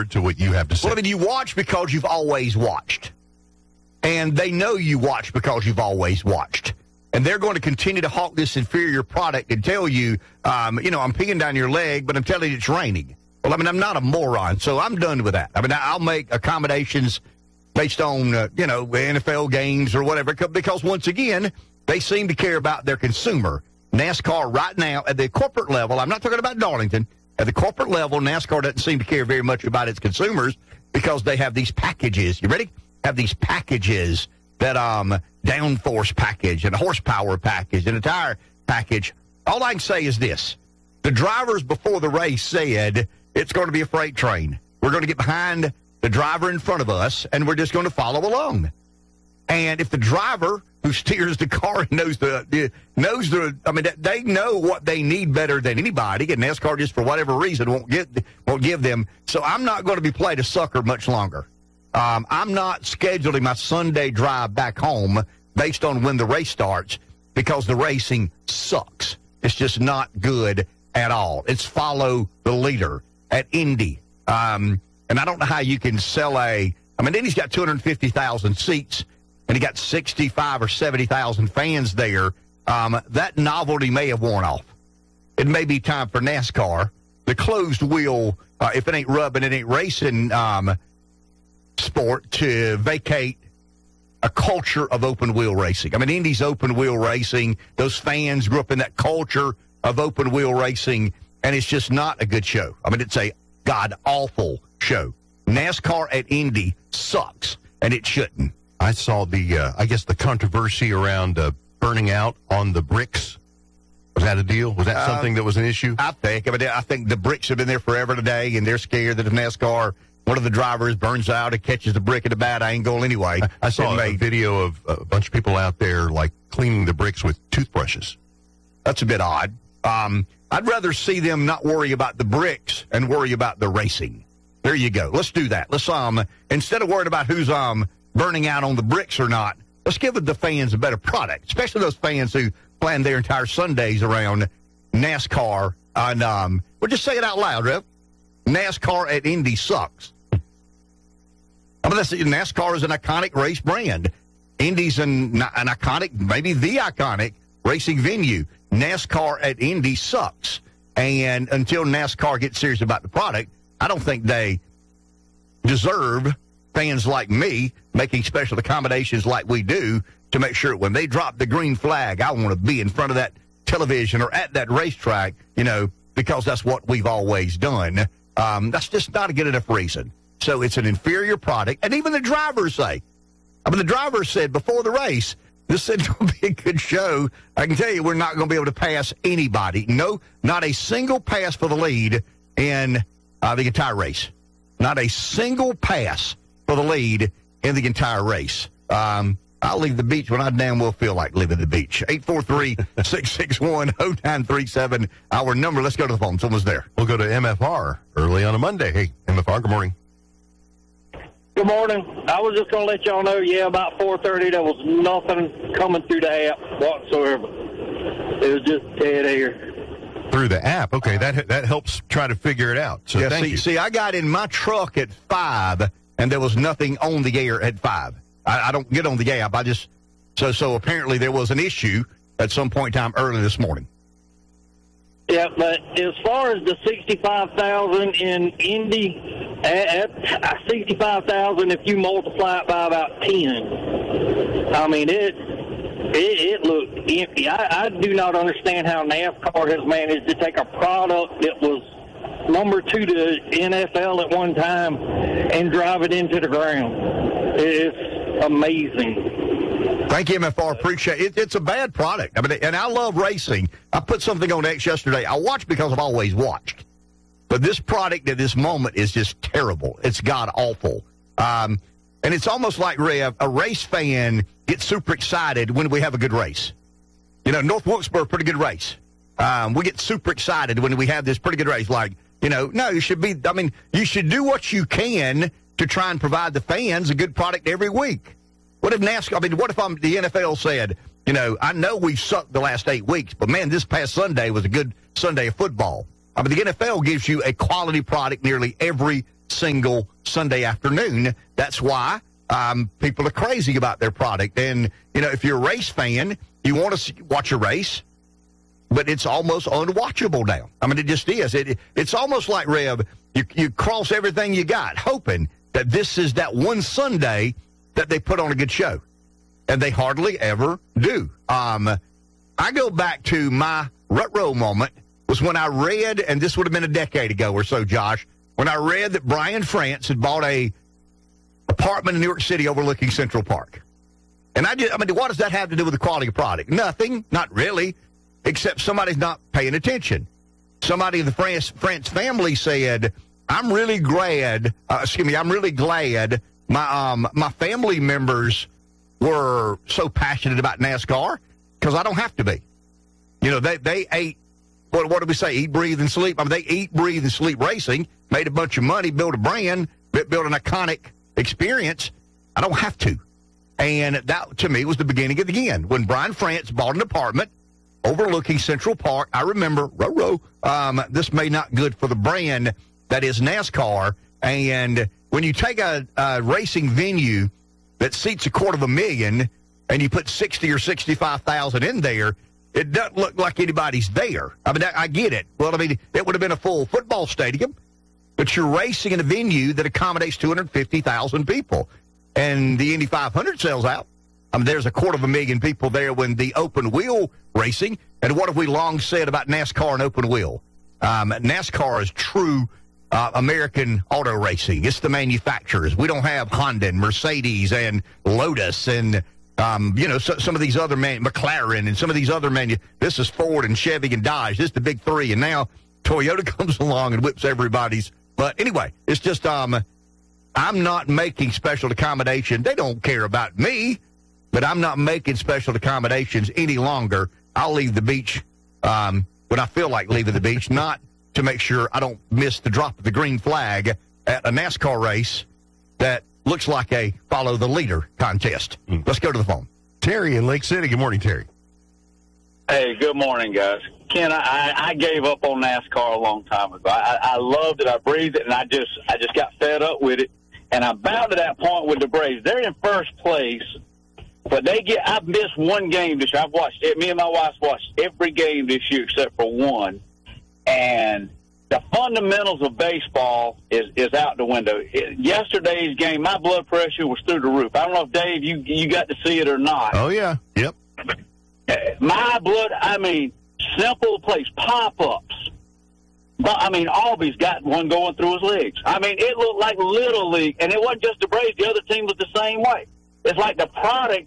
forward to what you have to say. Well, I mean, you watch because you've always watched. And they know you watch because you've always watched. And they're going to continue to hawk this inferior product and tell you, I'm peeing down your leg, but I'm telling you it's raining. Well, I mean, I'm not a moron, so I'm done with that. I mean, I'll make accommodations based on, NFL games or whatever, because once again, they seem to care about their consumer. NASCAR right now at the corporate level, I'm not talking about Darlington, at the corporate level, NASCAR doesn't seem to care very much about its consumers because they have these packages. You ready? Have these packages that downforce package and a horsepower package and a tire package. All I can say is this. The drivers before the race said it's going to be a freight train. We're going to get behind the driver in front of us, and we're just going to follow along. And if the driver who steers the car knows they know what they need better than anybody, and NASCAR just for whatever reason won't give them. So I'm not going to be played a sucker much longer. I'm not scheduling my Sunday drive back home based on when the race starts because the racing sucks. It's just not good at all. It's follow the leader at Indy. And I don't know how you can sell Indy's got 250,000 seats, and he got 65 or 70,000 fans there. That novelty may have worn off. It may be time for NASCAR, the closed wheel, if it ain't rubbing, it ain't racing, sport to vacate a culture of open wheel racing. I mean, Indy's open wheel racing. Those fans grew up in that culture of open wheel racing, and it's just not a good show. I mean, it's a god-awful show. NASCAR at Indy sucks, and it shouldn't. I saw the controversy around burning out on the bricks. Was that a deal? Was that something that was an issue? I think the bricks have been there forever today, and they're scared that if NASCAR, one of the drivers burns out and catches the brick at a bad angle anyway. I saw a video of a bunch of people out there, like, cleaning the bricks with toothbrushes. That's a bit odd. I'd rather see them not worry about the bricks and worry about the racing. There you go. Let's do that. Let's instead of worrying about who's burning out on the bricks or not, let's give the fans a better product, especially those fans who plan their entire Sundays around NASCAR. And we'll just say it out loud, Rev. NASCAR at Indy sucks. I mean, NASCAR is an iconic race brand. Indy's an iconic, maybe the iconic racing venue. NASCAR at Indy sucks. And until NASCAR gets serious about the product, I don't think they deserve fans like me making special accommodations like we do to make sure when they drop the green flag, I want to be in front of that television or at that racetrack, because that's what we've always done. That's just not a good enough reason. So it's an inferior product. And even the drivers say, the drivers said before the race, this is going to be a good show. I can tell you we're not going to be able to pass anybody. No, not a single pass for the lead in the entire race. Not a single pass for the lead in the entire race. I'll leave the beach when I damn well feel like leaving the beach. 843-661-0937, our number. Let's go to the phone. Someone's there. We'll go to MFR early on a Monday. Hey, MFR, good morning. Good morning. I was just going to let y'all know, about 4:30, there was nothing coming through the app whatsoever. It was just dead air. Through the app. Okay, that helps try to figure it out. So thank you. See, I got in my truck at 5, and there was nothing on the air at 5. I don't get on the app. So apparently there was an issue at some point in time early this morning. Yeah, but as far as the 65,000 in Indy, 65,000 if you multiply it by about 10. I mean, it looked empty. I do not understand how NASCAR has managed to take a product that was number 2 to NFL at one time and drive it into the ground. It's amazing. Thank you, MFR. Appreciate it. It's a bad product. I mean, and I love racing. I put something on X yesterday. I watch because I've always watched. But this product at this moment is just terrible. It's god-awful. And it's almost like, Rev, a race fan gets super excited when we have a good race. North Wilkesboro, pretty good race. We get super excited when we have this pretty good race. Like, no, you should do what you can to try and provide the fans a good product every week. What if NASCAR, what if the NFL said, I know we've sucked the last 8 weeks, but, man, this past Sunday was a good Sunday of football. The NFL gives you a quality product nearly every single Sunday afternoon. That's why people are crazy about their product. And, if you're a race fan, you want to watch a race, but it's almost unwatchable now. I mean, it just is. It's almost like, Rev, you cross everything you got, hoping that this is that one Sunday that they put on a good show. And they hardly ever do. I go back to my rut-row moment was when I read, and this would have been a decade ago or so, Josh, when I read that Brian France had bought a apartment in New York City overlooking Central Park. And what does that have to do with the quality of product? Nothing, not really, except somebody's not paying attention. Somebody in the France family said, I'm really glad my family members were so passionate about NASCAR because I don't have to be. They ate, what do we say, eat, breathe, and sleep? I mean, they eat, breathe, and sleep racing, made a bunch of money, built a brand, built an iconic experience. I don't have to. And that, to me, was the beginning of the end. When Brian France bought an apartment overlooking Central Park, I remember, this may not good for the brand that is NASCAR. And when you take a racing venue that seats 250,000 and you put 60 or 65,000 in there, it doesn't look like anybody's there. I mean, I get it. Well, it would have been a full football stadium, but you're racing in a venue that accommodates 250,000 people. And the Indy 500 sells out. I mean, there's 250,000 people there when the open wheel racing. And what have we long said about NASCAR and open wheel? NASCAR is true American auto racing. It's the manufacturers. We don't have Honda and Mercedes and Lotus and, some of these other McLaren and some of these other this is Ford and Chevy and Dodge. This is the big three. And now Toyota comes along and whips everybody's. But anyway, it's just, I'm not making special accommodation. They don't care about me, but I'm not making special accommodations any longer. I'll leave the beach when I feel like leaving the beach, not to make sure I don't miss the drop of the green flag at a NASCAR race that looks like a follow the leader contest. Let's go to the phone. Terry in Lake City. Good morning, Terry. Hey, good morning, guys. Ken, I gave up on NASCAR a long time ago. I loved it. I breathed it, and I just got fed up with it. And I'm bound to that point with the Braves. They're in first place, but I've missed one game this year. I've watched it. Me and my wife watched every game this year except for one. And the fundamentals of baseball is out the window. Yesterday's game, my blood pressure was through the roof. I don't know if, Dave, you got to see it or not. Oh, yeah. Yep. My blood, simple plays, pop-ups. But, Albie's got one going through his legs. It looked like Little League, and it wasn't just the Braves. The other team was the same way. It's like the product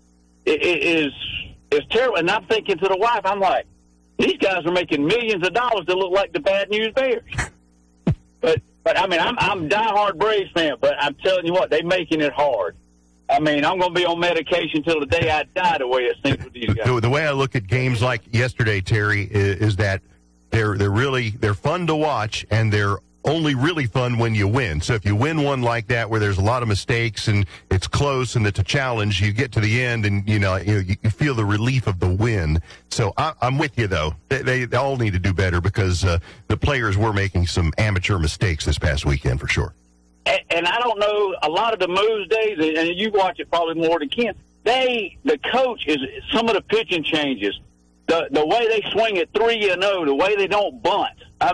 is terrible. And I'm thinking to the wife, I'm like, these guys are making millions of dollars that look like the Bad News Bears. But I'm a diehard Braves fan, but I'm telling you what, they're making it hard. I'm going to be on medication till the day I die the way it seems with these guys. The way I look at games like yesterday, Terry, is that they're fun to watch, and they're only really fun when you win. So if you win one like that where there's a lot of mistakes and it's close and it's a challenge, you get to the end and you feel the relief of the win. So I'm with you, though. They all need to do better because the players were making some amateur mistakes this past weekend for sure. And I don't know, a lot of the moves, Dave, and you watch it probably more than Ken, the coach is some of the pitching changes. The way they swing at 3-0, the way they don't bunt.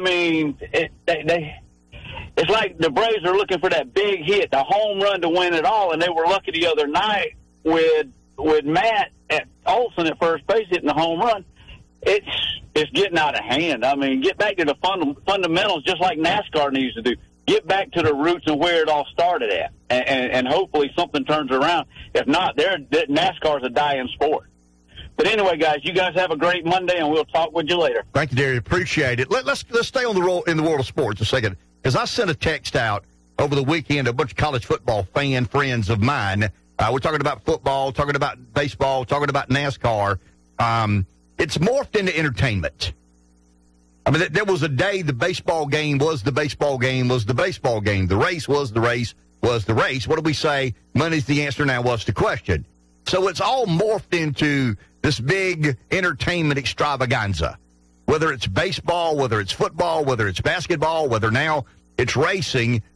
It's like the Braves are looking for that big hit, the home run to win it all, and they were lucky the other night with Matt Olson at first base hitting the home run. It's getting out of hand. Get back to the fundamentals, just like NASCAR needs to do. Get back to the roots and where it all started at, and hopefully something turns around. If not, NASCAR's a dying sport. But anyway, guys, you guys have a great Monday, and we'll talk with you later. Thank you, Derry. Appreciate it. Let's stay on in the world of sports a second, because I sent a text out over the weekend to a bunch of college football fan friends of mine. We're talking about football, talking about baseball, talking about NASCAR. It's morphed into entertainment. There was a day the baseball game was the baseball game was the baseball game. The race was the race was the race. What do we say? Money's the answer now. What's the question? So it's all morphed into this big entertainment extravaganza, whether it's baseball, whether it's football, whether it's basketball, whether now it's racing.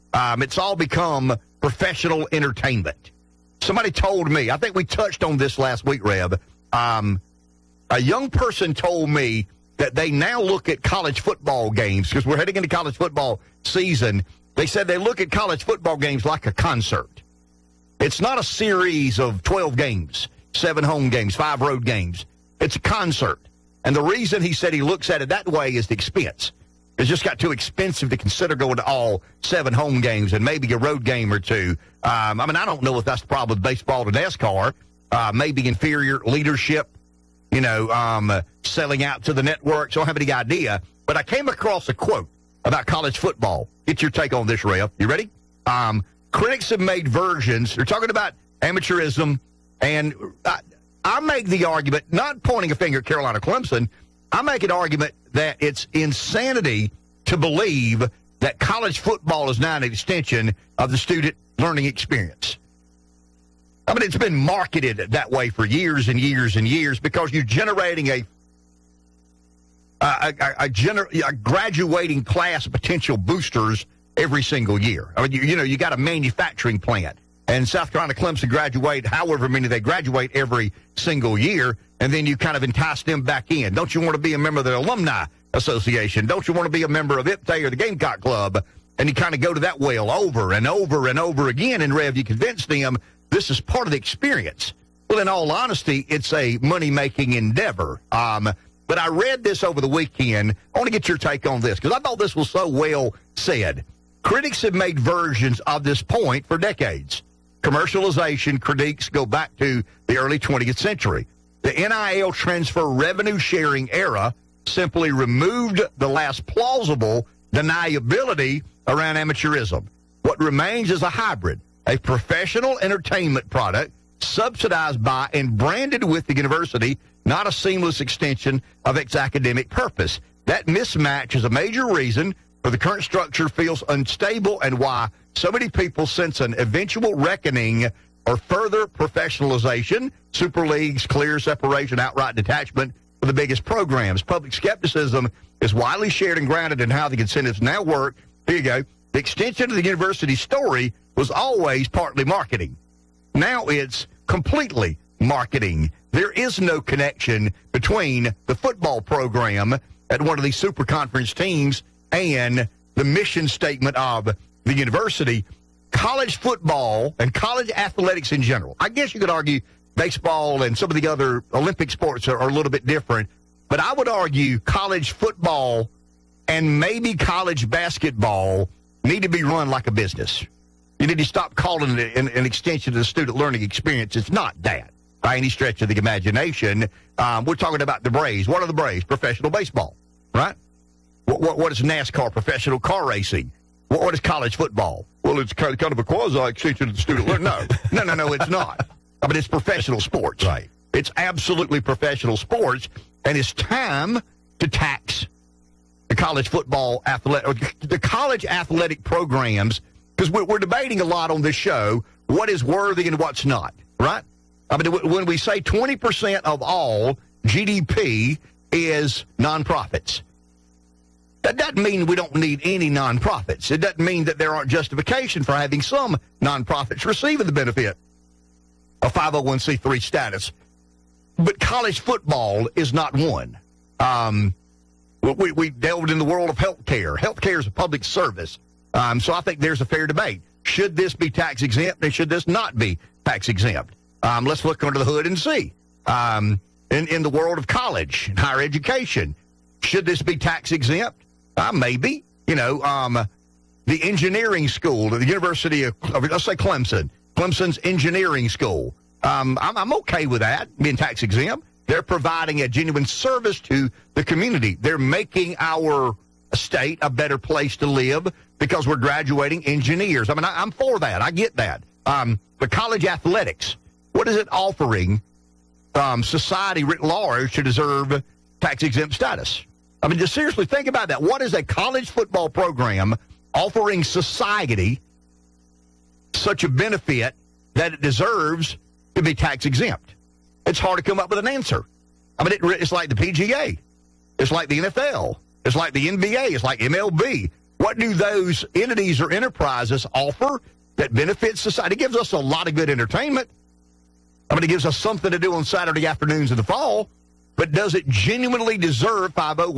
It's all become professional entertainment. Somebody told me, I think we touched on this last week, Rev. A young person told me that they now look at college football games, because we're heading into college football season. They said they look at college football games like a concert. It's not a series of 12 games, 7 home games, 5 road games. It's a concert. And the reason he said he looks at it that way is the expense. It's just got too expensive to consider going to all 7 home games and maybe a road game or 2. I don't know if that's the problem with baseball to NASCAR. Maybe inferior leadership, selling out to the networks. I don't have any idea. But I came across a quote about college football. Get your take on this, Rev. You ready? Critics have made versions. They're talking about amateurism. And I make the argument, not pointing a finger at Carolina Clemson, I make an argument that it's insanity to believe that college football is now an extension of the student learning experience. It's been marketed that way for years and years and years because you're generating a graduating class of potential boosters every single year. You got a manufacturing plant. And South Carolina Clemson graduate, however many they graduate every single year, and then you kind of entice them back in. Don't you want to be a member of the Alumni Association? Don't you want to be a member of IPTAY or the Gamecock Club? And you kind of go to that well over and over and over again, and Rev, you convince them this is part of the experience. Well, in all honesty, it's a money-making endeavor. But I read this over the weekend. I want to get your take on this, because I thought this was so well said. Critics have made versions of this point for decades. Commercialization critiques go back to the early 20th century. The NIL transfer revenue sharing era simply removed the last plausible deniability around amateurism. What remains is a hybrid, a professional entertainment product subsidized by and branded with the university, not a seamless extension of its academic purpose. That mismatch is a major reason for the current structure feels unstable and why so many people sense an eventual reckoning or further professionalization, super leagues, clear separation, outright detachment for the biggest programs. Public skepticism is widely shared and grounded in how the incentives now work. Here you go. The extension of the university story was always partly marketing. Now it's completely marketing. There is no connection between the football program at one of these super conference teams and the mission statement of the university. College football and college athletics in general. I guess you could argue baseball and some of the other Olympic sports are a little bit different, but I would argue college football and maybe college basketball need to be run like a business. You need to stop calling it an extension of the student learning experience. It's not that by any stretch of the imagination. We're talking about the Braves. What are the Braves? Professional baseball, right? What is NASCAR? Professional car racing. What is college football? Well, it's kind of a quasi-extension of the student learning. No, it's not. It's professional sports. Right. It's absolutely professional sports, and it's time to tax the college football the college athletic programs, because we're debating a lot on this show what is worthy and what's not, right? When we say 20% of all GDP is nonprofits, that doesn't mean we don't need any nonprofits. It doesn't mean that there aren't justification for having some nonprofits receiving the benefit of 501c3 status. But college football is not one. We delved in the world of healthcare. Healthcare is a public service. So I think there's a fair debate. Should this be tax exempt and should this not be tax exempt? Let's look under the hood and see. In the world of college and higher education, should this be tax exempt? Maybe. The engineering school, the University of, let's say Clemson's engineering school. I'm okay with that being tax exempt. They're providing a genuine service to the community. They're making our state a better place to live because we're graduating engineers. I'm for that. I get that. But college athletics, what is it offering society writ large to deserve tax-exempt status? Just seriously think about that. What is a college football program offering society such a benefit that it deserves to be tax-exempt? It's hard to come up with an answer. It's like the PGA. It's like the NFL. It's like the NBA. It's like MLB. What do those entities or enterprises offer that benefits society? It gives us a lot of good entertainment. I mean, it gives us something to do on Saturday afternoons in the fall. But does it genuinely deserve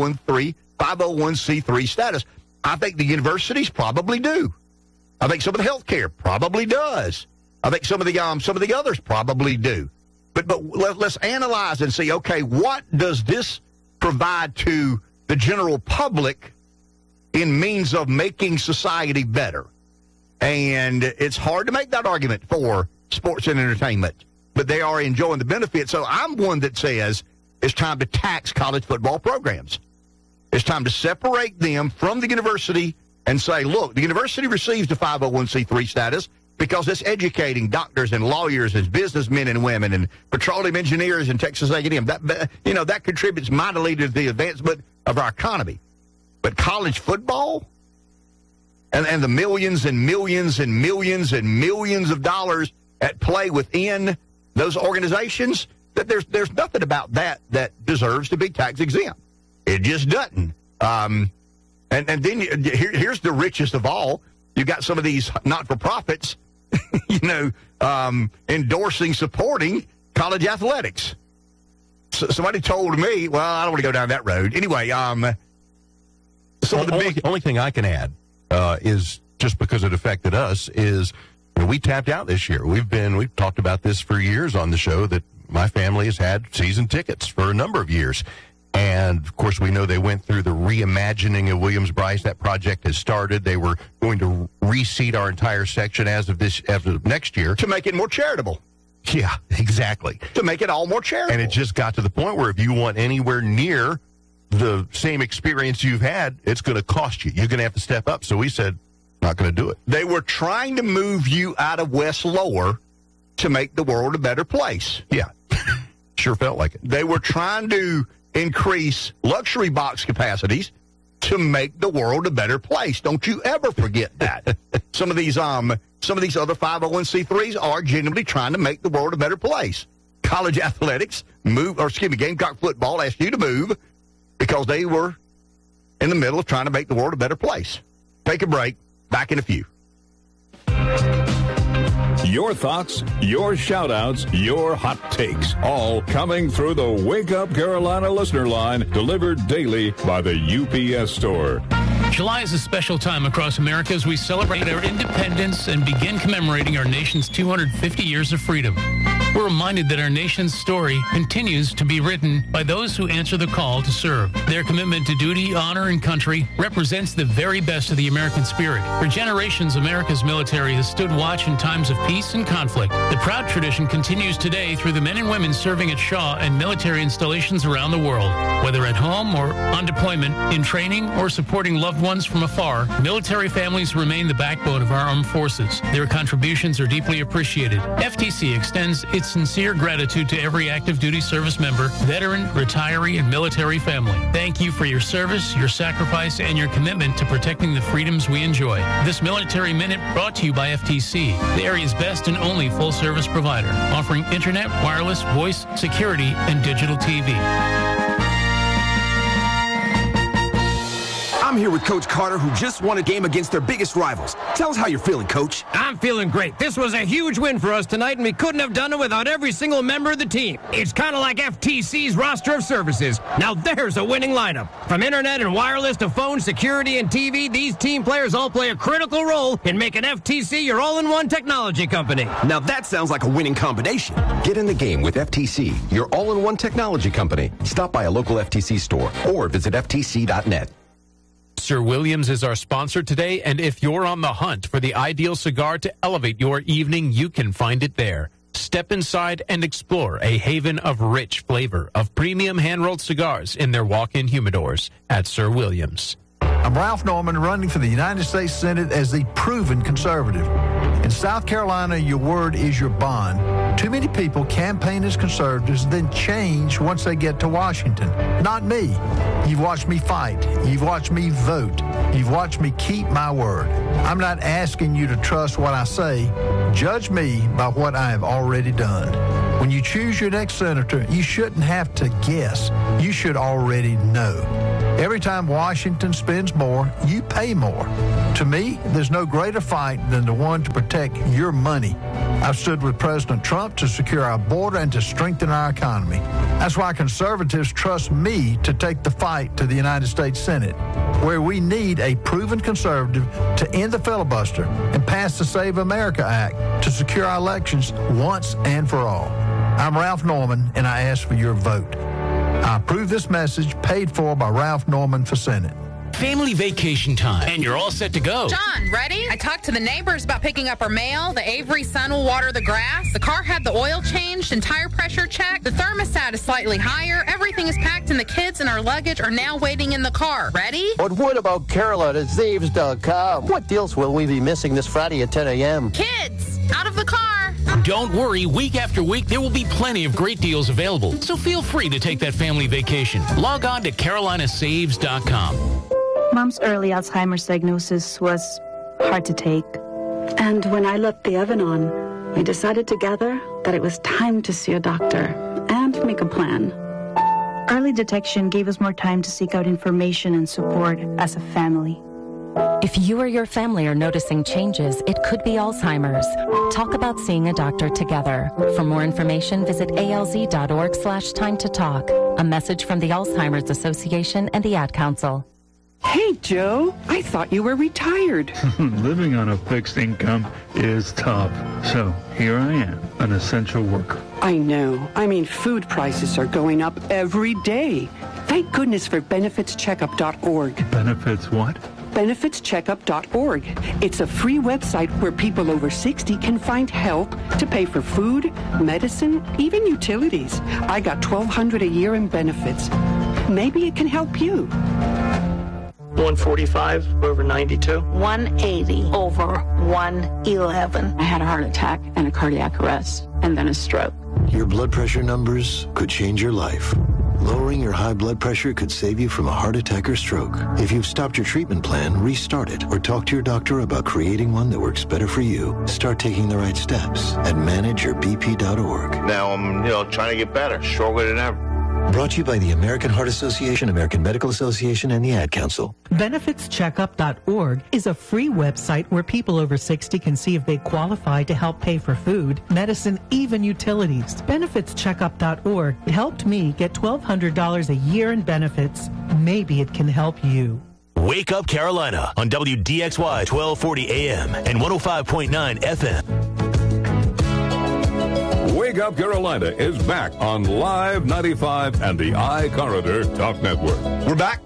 501c3 status? I think the universities probably do. I think some of the healthcare probably does. I think some of the others probably do. But let's analyze and see, okay, what does this provide to the general public in means of making society better? And it's hard to make that argument for sports and entertainment, but they are enjoying the benefits. So I'm one that says it's time to tax college football programs. It's time to separate them from the university and say, look, the university receives the 501c3 status because it's educating doctors and lawyers and businessmen and women and petroleum engineers in Texas A&M. That contributes mightily to the advancement of our economy. But college football and the millions and millions and millions and millions of dollars at play within those organizations, that there's nothing about that deserves to be tax exempt. It just doesn't. And then here's the richest of all. You got some of these not-for-profits, endorsing, supporting college athletics. So somebody told me, well, I don't want to go down that road. Anyway, only thing I can add is, just because it affected us, is we tapped out this year. We've talked about this for years on the show, that my family has had season tickets for a number of years. And, of course, we know they went through the reimagining of Williams-Brice. That project has started. They were going to reseat our entire section as of next year. To make it more charitable. Yeah, exactly. To make it all more charitable. And it just got to the point where if you want anywhere near the same experience you've had, it's going to cost you. You're going to have to step up. So we said, not going to do it. They were trying to move you out of West Lower to make the world a better place. Yeah, sure felt like it. They were trying to increase luxury box capacities to make the world a better place. Don't you ever forget that. Some of these other 501c3s are genuinely trying to make the world a better place. College athletics Gamecock football asked you to move because they were in the middle of trying to make the world a better place. Take a break. Back in a few. Your thoughts, your shout-outs, your hot takes, all coming through the Wake Up Carolina listener line, delivered daily by the UPS Store. July is a special time across America as we celebrate our independence and begin commemorating our nation's 250 years of freedom. We're reminded that our nation's story continues to be written by those who answer the call to serve. Their commitment to duty, honor, and country represents the very best of the American spirit. For generations, America's military has stood watch in times of peace and conflict. The proud tradition continues today through the men and women serving at Shaw and military installations around the world. Whether at home or on deployment, in training, or supporting loved ones from afar, military families remain the backbone of our armed forces. Their contributions are deeply appreciated. FTC extends its sincere gratitude to every active duty service member, veteran, retiree, and military family. Thank you for your service, your sacrifice, and your commitment to protecting the freedoms we enjoy. This Military Minute brought to you by FTC, the area's best and only full-service provider, offering internet, wireless, voice, security, and digital TV. I'm here with Coach Carter, who just won a game against their biggest rivals. Tell us how you're feeling, Coach. I'm feeling great. This was a huge win for us tonight, and we couldn't have done it without every single member of the team. It's kind of like FTC's roster of services. Now there's a winning lineup. From internet and wireless to phone, security, and TV, these team players all play a critical role in making FTC your all-in-one technology company. Now that sounds like a winning combination. Get in the game with FTC, your all-in-one technology company. Stop by a local FTC store or visit ftc.net. Sir Williams is our sponsor today, and if you're on the hunt for the ideal cigar to elevate your evening, you can find it there. Step inside and explore a haven of rich flavor of premium hand-rolled cigars in their walk-in humidors at Sir Williams. I'm Ralph Norman, running for the United States Senate as the proven conservative. In South Carolina, your word is your bond. Too many people campaign as conservatives, then change once they get to Washington. Not me. You've watched me fight. You've watched me vote. You've watched me keep my word. I'm not asking you to trust what I say. Judge me by what I have already done. When you choose your next senator, you shouldn't have to guess. You should already know. Every time Washington spends more, you pay more. To me, there's no greater fight than the one to protect your money. I've stood with President Trump to secure our border and to strengthen our economy. That's why conservatives trust me to take the fight to the United States Senate, where we need a proven conservative to end the filibuster and pass the Save America Act to secure our elections once and for all. I'm Ralph Norman, and I ask for your vote. I approve this message paid for by Ralph Norman for Senate. Family vacation time, and you're all set to go. John, ready? I talked to the neighbors about picking up our mail. The Avery son will water the grass. The car had the oil changed and tire pressure checked. The thermostat is slightly higher. Everything is packed, and the kids and our luggage are now waiting in the car. Ready? But what about Carolina@Zaves.com? What deals will we be missing this Friday at 10 a.m.? Kids, out of the car. Don't worry, week after week, there will be plenty of great deals available. So feel free to take that family vacation. Log on to CarolinaSaves.com. Mom's early Alzheimer's diagnosis was hard to take. And when I left the oven on, we decided together that it was time to see a doctor and make a plan. Early detection gave us more time to seek out information and support as a family. If you or your family are noticing changes, it could be Alzheimer's. Talk about seeing a doctor together. For more information, visit alz.org/time to talk. A message from the Alzheimer's Association and the Ad Council. Hey, Joe, I thought you were retired. Living on a fixed income is tough. So here I am, an essential worker. I know. I mean, food prices are going up every day. Thank goodness for benefitscheckup.org. Benefits what? benefitscheckup.org. It's a free website where people over 60 can find help to pay for food, medicine, even utilities. I got $1,200 a year in benefits. Maybe it can help you. 145 over 92. 180 over 111. I had a heart attack and a cardiac arrest and then a stroke. Your blood pressure numbers could change your life. Lowering your high blood pressure could save you from a heart attack or stroke. If you've stopped your treatment plan, restart it or talk to your doctor about creating one that works better for you. Start taking the right steps at manageyourbp.org. Now I'm, trying to get better, stronger than ever. Brought to you by the American Heart Association, American Medical Association, and the Ad Council. BenefitsCheckup.org is a free website where people over 60 can see if they qualify to help pay for food, medicine, even utilities. BenefitsCheckup.org helped me get $1,200 a year in benefits. Maybe it can help you. Wake Up Carolina on WDXY 1240 AM and 105.9 FM. Wake Up Carolina is back on Live 95 and the iCorridor Talk Network. We're back.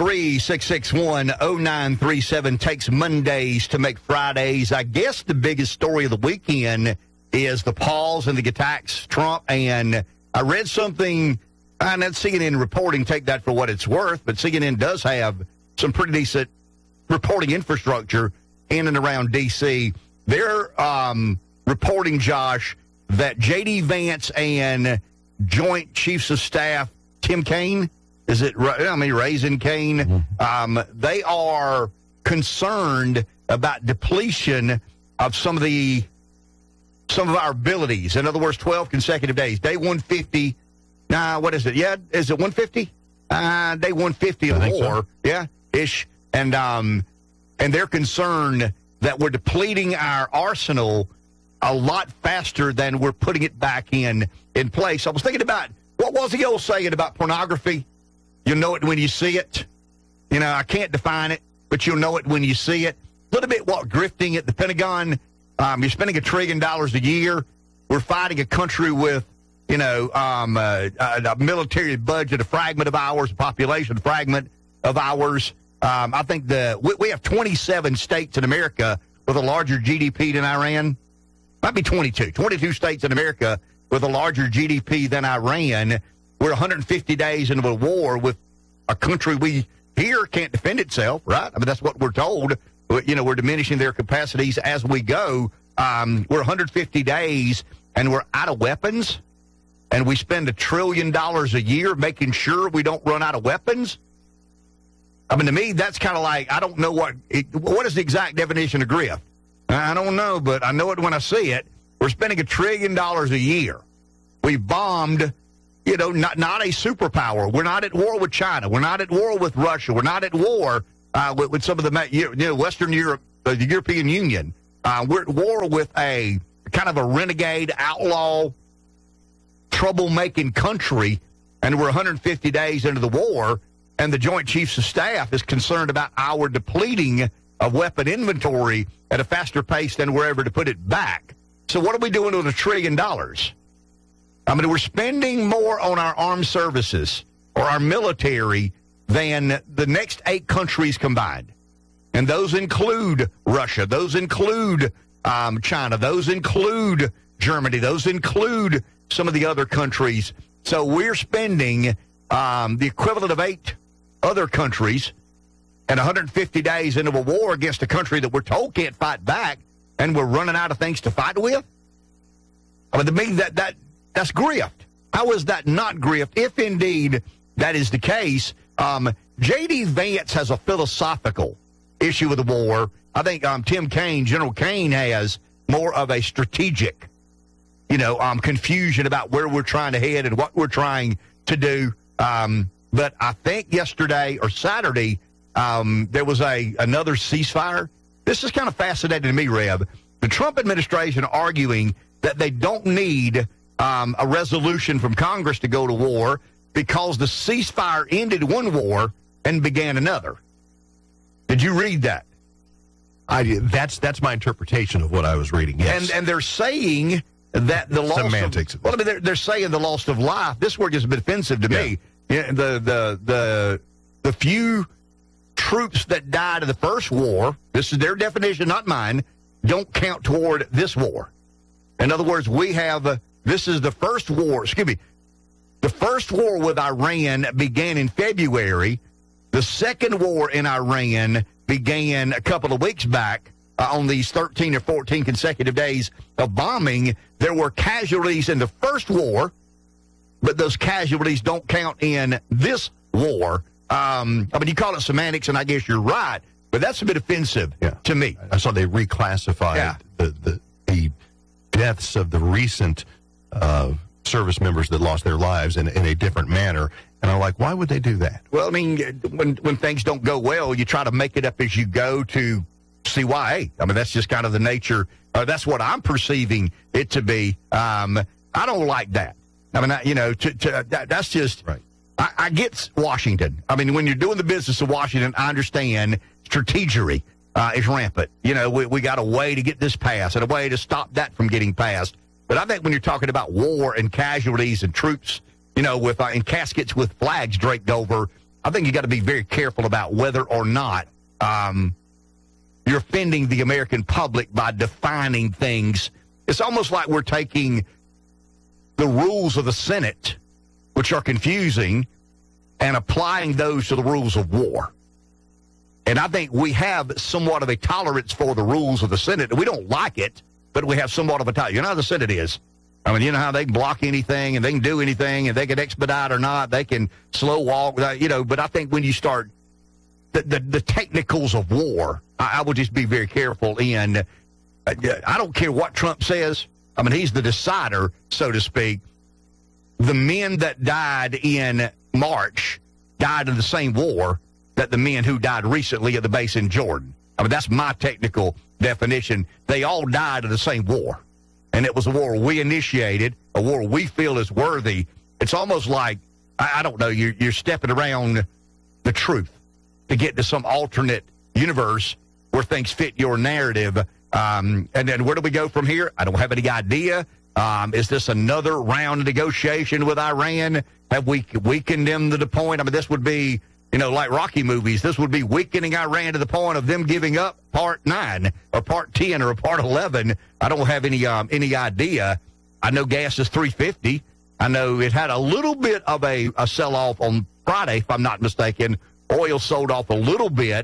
843-661-0937 takes Mondays to make Fridays. I guess the biggest story of the weekend is the pause and the attacks Trump. And I read something, and that's CNN reporting, take that for what it's worth, but CNN does have some pretty decent reporting infrastructure in and around D.C. They're reporting, Josh, that J.D. Vance and Joint Chiefs of Staff Tim Kaine, Raising Kaine, they are concerned about depletion of some of our abilities. In other words, 12 consecutive days. Day 150. What is it? Yeah, is it 150? Day 150 of the war. So. Yeah, ish. And they're concerned that we're depleting our arsenal a lot faster than we're putting it back in place. I was thinking about, what was the old saying about pornography? You'll know it when you see it. I can't define it, but you'll know it when you see it. A little bit what grifting at the Pentagon. You're spending $1 trillion a year. We're fighting a country with, a military budget, a fragment of ours, a population fragment of ours. I think we have 27 states in America with a larger GDP than Iran. Might be 22. 22 states in America with a larger GDP than Iran. We're 150 days into a war with a country we here can't defend itself, right? I mean, that's what we're told. We're diminishing their capacities as we go. We're 150 days, and we're out of weapons, and we spend $1 trillion a year making sure we don't run out of weapons. I mean, to me, that's kind of like, I don't know what is the exact definition of grift? I don't know, but I know it when I see it. We're spending $1 trillion a year. We bombed, not a superpower. We're not at war with China. We're not at war with Russia. We're not at war with some of the Western Europe, the European Union. We're at war with a kind of a renegade, outlaw, troublemaking country, and we're 150 days into the war, and the Joint Chiefs of Staff is concerned about our depleting of weapon inventory at a faster pace than we're ever to put it back. So what are we doing with $1 trillion? I mean, we're spending more on our armed services or our military than the next 8 countries combined. And those include Russia. Those include China. Those include Germany. Those include some of the other countries. So we're spending the equivalent of 8 other countries and 150 days into a war against a country that we're told can't fight back, and we're running out of things to fight with? I mean, to me, that's grift. How is that not grift, if indeed that is the case? J.D. Vance has a philosophical issue with the war. I think Tim Kaine, General Kaine, has more of a strategic, confusion about where we're trying to head and what we're trying to do. But I think yesterday or Saturday, there was another ceasefire. This is kind of fascinating to me, Reb. The Trump administration arguing that they don't need a resolution from Congress to go to war because the ceasefire ended one war and began another. Did you read that? I did. That's my interpretation of what I was reading. Yes. And they're saying that the loss semantics. They're saying the loss of life. This word is a bit offensive to me. Yeah, the few troops that died in the first war, this is their definition, not mine, don't count toward this war. In other words, this is the first war, the first war with Iran began in February. The second war in Iran began a couple of weeks back on these 13 or 14 consecutive days of bombing. There were casualties in the first war, but those casualties don't count in this war. I mean, you call it semantics, and I guess you're right, but that's a bit offensive to me. I saw they reclassified the deaths of the recent service members that lost their lives in a different manner. And I'm like, why would they do that? Well, I mean, when things don't go well, you try to make it up as you go to CYA. I mean, that's just kind of the nature. That's what I'm perceiving it to be. I don't like that. I mean, that's just right. I get Washington. I mean, when you're doing the business of Washington, I understand strategery is rampant. We got a way to get this passed and a way to stop that from getting passed. But I think when you're talking about war and casualties and troops, with in caskets with flags draped over, I think you got to be very careful about whether or not you're offending the American public by defining things. It's almost like we're taking the rules of the Senate, which are confusing, and applying those to the rules of war. And I think we have somewhat of a tolerance for the rules of the Senate. We don't like it, but we have somewhat of a tolerance. You know how the Senate is. I mean, you know how they can block anything and they can do anything and they can expedite or not. They can slow walk, but I think when you start the technicals of war, I would just be very careful in. I don't care what Trump says. I mean, he's the decider, so to speak. The men that died in March died in the same war that the men who died recently at the base in Jordan. I mean, that's my technical definition. They all died in the same war. And it was a war we initiated, a war we feel is worthy. It's almost like, I don't know, you're stepping around the truth to get to some alternate universe where things fit your narrative. And then where do we go from here? I don't have any idea. Is this another round of negotiation with Iran? Have we weakened them to the point? I mean, this would be, like Rocky movies. This would be weakening Iran to the point of them giving up Part 9 or Part 10 or Part 11. I don't have any idea. I know gas is $3.50. I know it had a little bit of a sell-off on Friday, if I'm not mistaken. Oil sold off a little bit.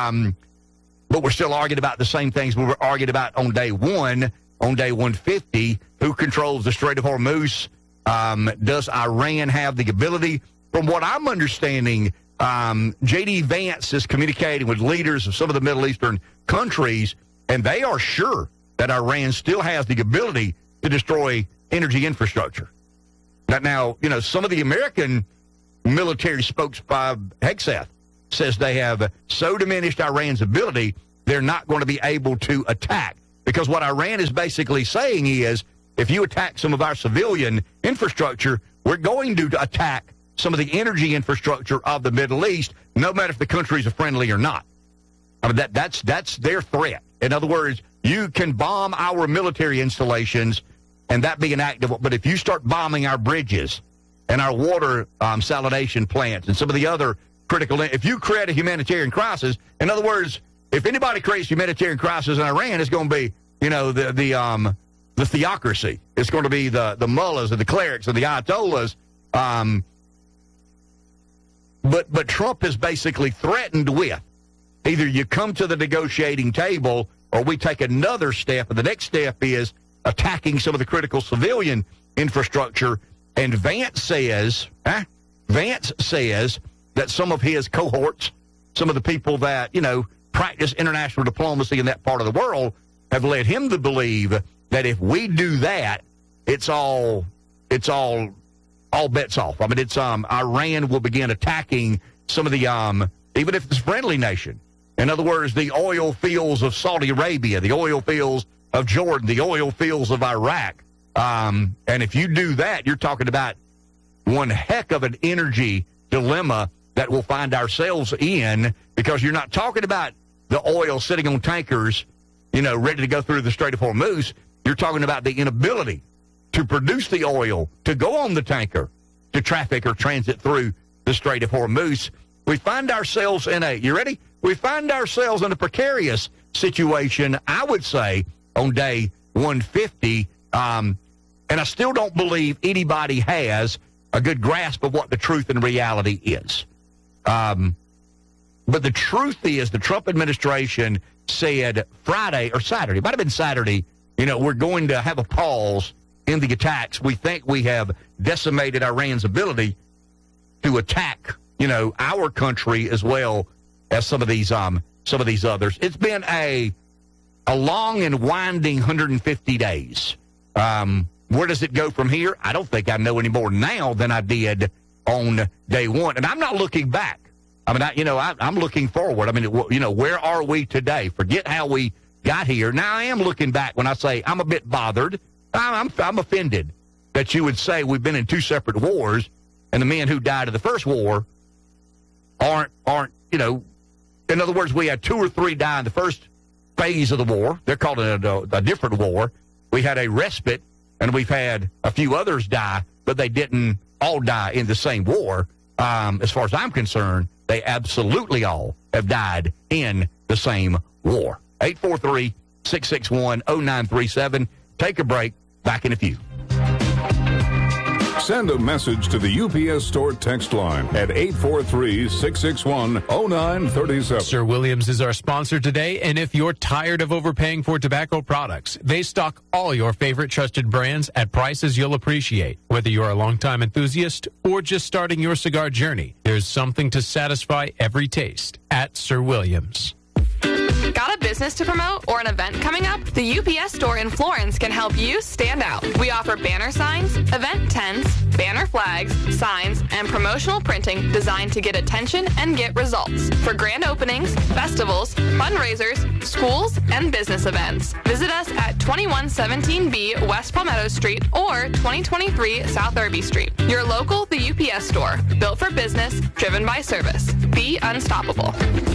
But we're still arguing about the same things we were arguing about on day one. On day 150, who controls the Strait of Hormuz? Does Iran have the ability? From what I'm understanding, J.D. Vance is communicating with leaders of some of the Middle Eastern countries, and they are sure that Iran still has the ability to destroy energy infrastructure. Now, some of the American military spokes by Hegseth says they have so diminished Iran's ability, they're not going to be able to attack. Because what Iran is basically saying is, if you attack some of our civilian infrastructure, we're going to attack some of the energy infrastructure of the Middle East, no matter if the countries are friendly or not. I mean, that's their threat. In other words, you can bomb our military installations, and that be an act of, but if you start bombing our bridges and our water salination plants and some of the other critical, if you create a humanitarian crisis, in other words, if anybody creates humanitarian crisis in Iran, it's going to be, the theocracy. It's going to be the mullahs and the clerics and the ayatollahs. But Trump has basically threatened with either you come to the negotiating table or we take another step, and the next step is attacking some of the critical civilian infrastructure. And Vance says that some of his cohorts, some of the people that, practice international diplomacy in that part of the world, have led him to believe that if we do that, it's all bets off. I mean, it's Iran will begin attacking some of the even if it's a friendly nation. In other words, the oil fields of Saudi Arabia, the oil fields of Jordan, the oil fields of Iraq. And if you do that, you're talking about one heck of an energy dilemma that we'll find ourselves in, because you're not talking about the oil sitting on tankers, ready to go through the Strait of Hormuz. You're talking about the inability to produce the oil, to go on the tanker, to traffic or transit through the Strait of Hormuz. We find ourselves you ready? We find ourselves in a precarious situation, I would say, on day 150. And I still don't believe anybody has a good grasp of what the truth and reality is. But the truth is, the Trump administration said Friday or Saturday, it might have been Saturday, we're going to have a pause in the attacks. We think we have decimated Iran's ability to attack, our country as well as some of these others. It's been a long and winding 150 days. Where does it go from here? I don't think I know any more now than I did on day one. And I'm not looking back. I mean, I'm looking forward. I mean, where are we today? Forget how we got here. Now, I am looking back when I say I'm a bit bothered. I'm offended that you would say we've been in two separate wars, and the men who died in the first war aren't, in other words, we had 2 or 3 die in the first phase of the war. They're calling it a different war. We had a respite, and we've had a few others die, but they didn't all die in the same war. As far as I'm concerned, they absolutely all have died in the same war. 843-661-0937. Take a break. Back in a few. Send a message to the UPS Store text line at 843-661-0937. Sir Williams is our sponsor today, and if you're tired of overpaying for tobacco products, they stock all your favorite trusted brands at prices you'll appreciate. Whether you're a longtime enthusiast or just starting your cigar journey, there's something to satisfy every taste at Sir Williams. Got a business to promote or an event coming up? The UPS Store in Florence can help you stand out. We offer banner signs, event tents, banner flags, signs, and promotional printing designed to get attention and get results for grand openings, festivals, fundraisers, schools, and business events. Visit us at 2117B West Palmetto Street or 2023 South Irby Street. Your local, the UPS Store. Built for business, driven by service. Be unstoppable.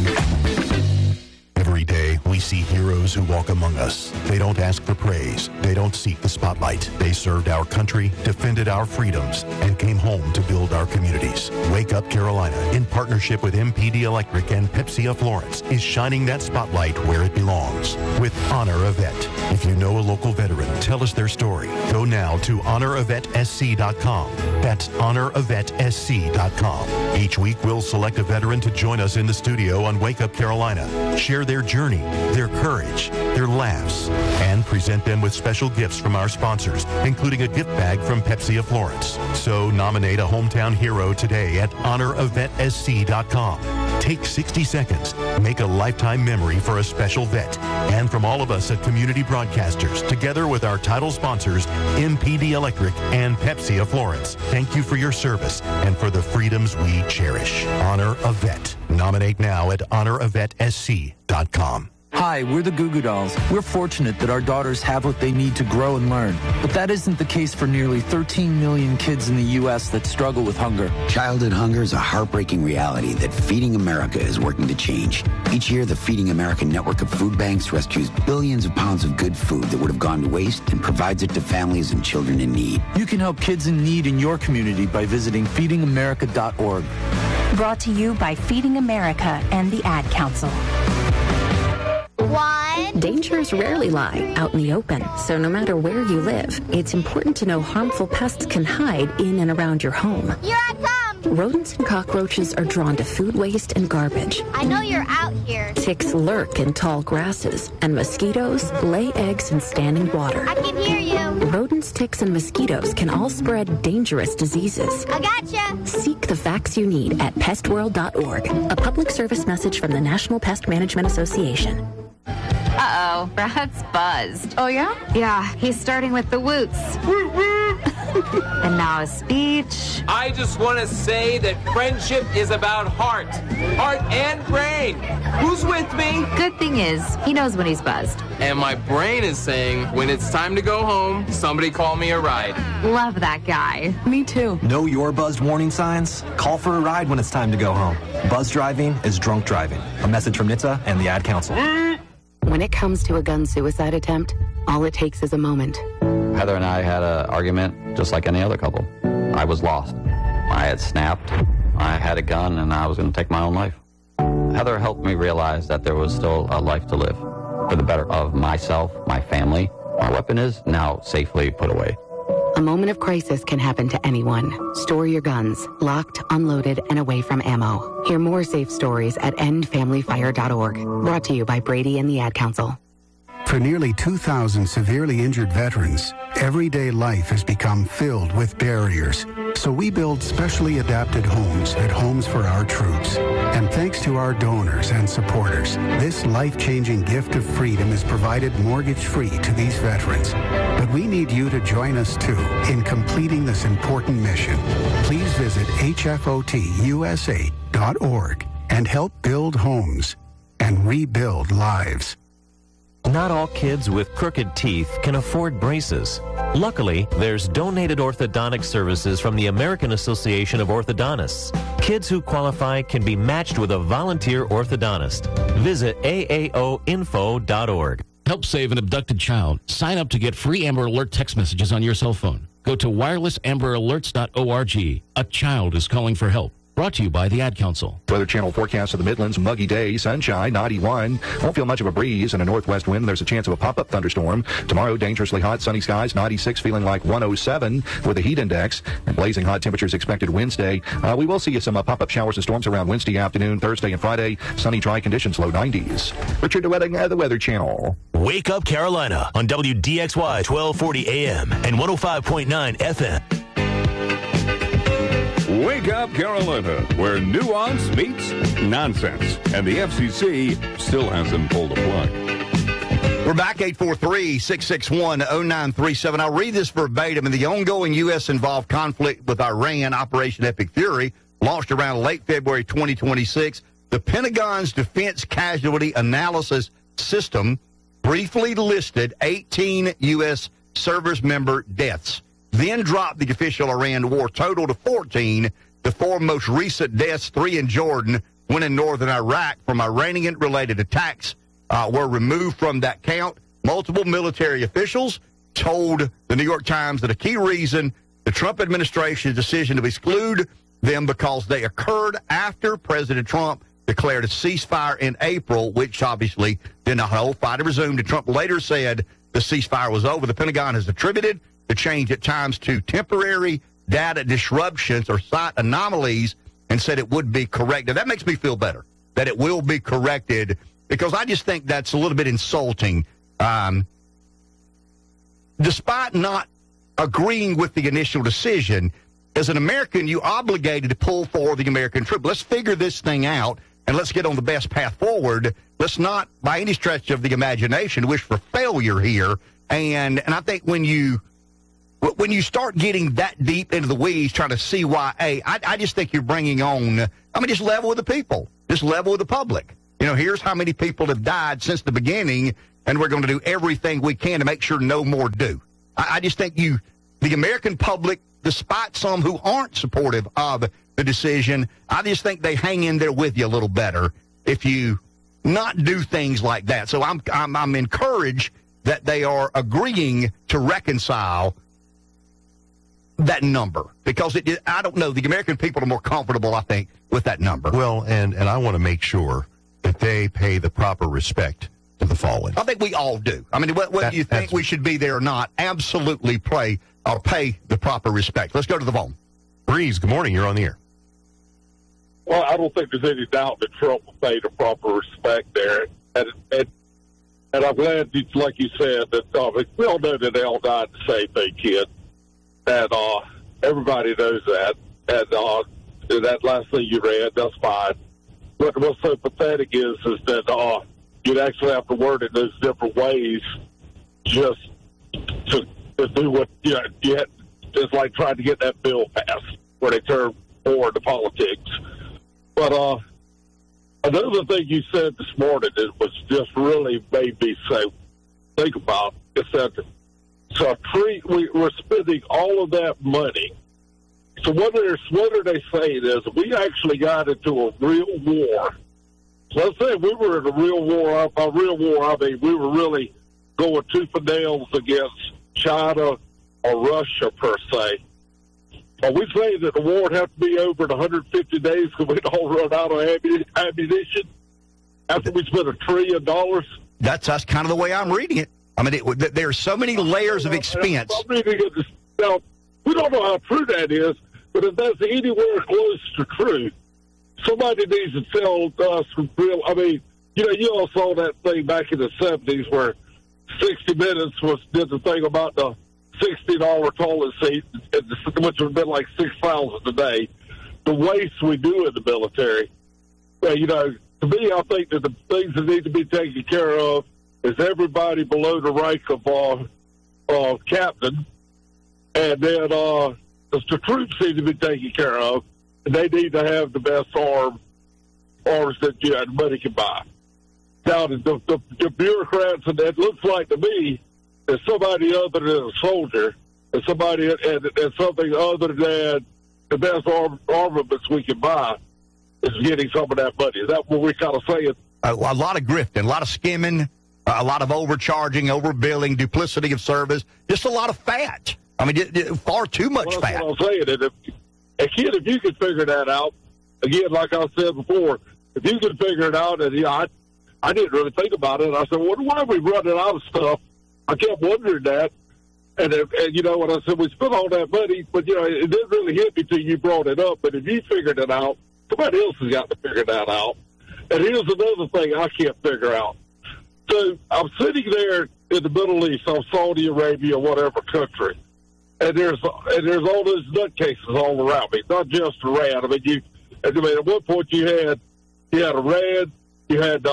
Every day, we see heroes who walk among us. They don't ask for praise. They don't seek the spotlight. They served our country, defended our freedoms, and came home to build our communities. Wake Up Carolina, in partnership with MPD Electric and Pepsi of Florence, is shining that spotlight where it belongs with Honor a Vet. If you know a local veteran, tell us their story. Go now to honoravetsc.com. That's honoravetsc.com. Each week, we'll select a veteran to join us in the studio on Wake Up Carolina. Share their journey, their courage, their laughs, and present them with special gifts from our sponsors, including a gift bag from Pepsi of Florence. So nominate a hometown hero today at honorevetSC.com. Take 60 seconds. Make a lifetime memory for a special vet. And from all of us at Community Broadcasters, together with our title sponsors, MPD Electric and Pepsi of Florence, thank you for your service and for the freedoms we cherish. Honor a Vet. Nominate now at honorevetSC.com. Hi, we're the Goo Goo Dolls. We're fortunate that our daughters have what they need to grow and learn. But that isn't the case for nearly 13 million kids in the U.S. that struggle with hunger. Childhood hunger is a heartbreaking reality that Feeding America is working to change. Each year, the Feeding America network of food banks rescues billions of pounds of good food that would have gone to waste and provides it to families and children in need. You can help kids in need in your community by visiting feedingamerica.org. Brought to you by Feeding America and the Ad Council. Dangers rarely lie out in the open, so no matter where you live, it's important to know harmful pests can hide in and around your home. Here I come! Rodents and cockroaches are drawn to food waste and garbage. I know you're out here. Ticks lurk in tall grasses, and mosquitoes lay eggs in standing water. I can hear you. Rodents, ticks, and mosquitoes can all spread dangerous diseases. I gotcha. Seek the facts you need at pestworld.org. A public service message from the National Pest Management Association. Uh-oh, Brad's buzzed. Oh, yeah? Yeah, he's starting with the woots. And now a speech. I just want to say that friendship is about heart and brain. Who's with me? Good thing is, he knows when he's buzzed. And my brain is saying, when it's time to go home, somebody call me a ride. Love that guy. Me too. Know your buzzed warning signs? Call for a ride when it's time to go home. Buzz driving is drunk driving. A message from NHTSA and the Ad Council. When it comes to a gun suicide attempt, all it takes is a moment. Heather and I had an argument just like any other couple. I was lost. I had snapped. I had a gun, and I was going to take my own life. Heather helped me realize that there was still a life to live for the better of myself, my family. My weapon is now safely put away. A moment of crisis can happen to anyone. Store your guns, locked, unloaded, and away from ammo. Hear more safe stories at endfamilyfire.org. Brought to you by Brady and the Ad Council. For nearly 2,000 severely injured veterans, everyday life has become filled with barriers. So we build specially adapted homes at Homes for Our Troops. And thanks to our donors and supporters, this life-changing gift of freedom is provided mortgage-free to these veterans. But we need you to join us, too, in completing this important mission. Please visit hfotusa.org and help build homes and rebuild lives. Not all kids with crooked teeth can afford braces. Luckily, there's donated orthodontic services from the American Association of Orthodontists. Kids who qualify can be matched with a volunteer orthodontist. Visit aaoinfo.org. Help save an abducted child. Sign up to get free Amber Alert text messages on your cell phone. Go to wirelessamberAlerts.org. A child is calling for help. Brought to you by the Ad Council. Weather Channel forecast of the Midlands, muggy day, sunshine, 91. Won't feel much of a breeze and a northwest wind. There's a chance of a pop-up thunderstorm. Tomorrow, dangerously hot, sunny skies, 96, feeling like 107 with a heat index. And blazing hot temperatures expected Wednesday. We will see some pop-up showers and storms around Wednesday afternoon, Thursday and Friday. Sunny, dry conditions, low 90s. Richard DeWetting, the Weather Channel. Wake Up Carolina on WDXY 1240 AM and 105.9 FM. Wake Up Carolina, where nuance meets nonsense, and the FCC still hasn't pulled a plug. We're back, 843-661-0937. I'll read this verbatim. In the ongoing U.S.-involved conflict with Iran, Operation Epic Fury, launched around late February 2026, the Pentagon's Defense Casualty Analysis System briefly listed 18 U.S. service member deaths, then dropped the official Iran war total to 14. The four most recent deaths, 3 in Jordan, 1 in northern Iraq, from Iranian-related attacks, were removed from that count. Multiple military officials told the New York Times that a key reason the Trump administration's decision to exclude them because they occurred after President Trump declared a ceasefire in April, which obviously did not hold. Fighting resumed, and Trump later said the ceasefire was over. The Pentagon has attributed the change at times to temporary data disruptions or site anomalies and said it would be corrected. That makes me feel better, that it will be corrected because I just think that's a little bit insulting. Despite not agreeing with the initial decision, as an American, you're obligated to pull for the American trip. Let's figure this thing out, and let's get on the best path forward. Let's not, by any stretch of the imagination, wish for failure here. And I think when you start getting that deep into the weeds, trying to see why, I just think you're bringing on, just level with the people. Just level with the public. Here's how many people have died since the beginning, and we're going to do everything we can to make sure no more do. I just think the American public, despite some who aren't supportive of the decision, I just think they hang in there with you a little better if you not do things like that. So I'm encouraged that they are agreeing to reconcile that number, because I don't know, the American people are more comfortable, I think, with that number. Well, and I want to make sure that they pay the proper respect to the fallen. I think we all do. Whether you think we should be there or not, absolutely pay the proper respect. Let's go to the phone. Breeze, good morning. You're on the air. Well, I don't think there's any doubt that Trump will pay the proper respect there. And I'm glad, like you said, that we all know that they all died to save their kid. And everybody knows that. And that last thing you read, that's fine. But what's so pathetic is that you'd actually have to word it those different ways just to do what you had. It's like trying to get that bill passed where they turn forward to politics. But another thing you said this morning that was just really made me think about is that we're spending all of that money. So what are they saying is we actually got into a real war. So let's say we were in a real war. We were really going tooth and nails against China or Russia, per se. Are we saying that the war would have to be over in 150 days because we'd all run out of ammunition after we spent $1 trillion? That's kind of the way I'm reading it. There's so many layers of expense. Now, we don't know how true that is, but if that's anywhere close to true, somebody needs to tell us real. You all saw that thing back in the 70s where 60 Minutes did the thing about the $60 toilet seat, which would have been like $6,000 a day. The waste we do in the military. To me, I think that the things that need to be taken care of is everybody below the rank of captain, and then the troops need to be taken care of, and they need to have the best arms that money can buy. Now, the bureaucrats, and it looks like to me that somebody other than a soldier, and somebody and something other than the best armaments we can buy is getting some of that money. Is that what we're kind of saying? A lot of grifting, a lot of skimming, a lot of overcharging, overbilling, duplicity of service, just a lot of fat. Far too much fat. That's what I'm saying. And if you could figure that out, again, like I said before, if you could figure it out, and I didn't really think about it. I said, why are we running out of stuff? I kept wondering that. And when I said we spent all that money, but, it didn't really hit me till you brought it up. But if you figured it out, somebody else has got to figure that out. And here's another thing I can't figure out. So I'm sitting there in the Middle East, on Saudi Arabia, whatever country, and there's all those nutcases all around me, not just Iran. At one point you had Iran, you had